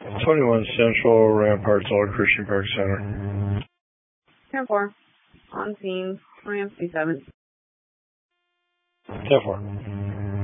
21 Central, Ramparts Old Christian Park Center. 10-4. On scene. 20 57. 10-4.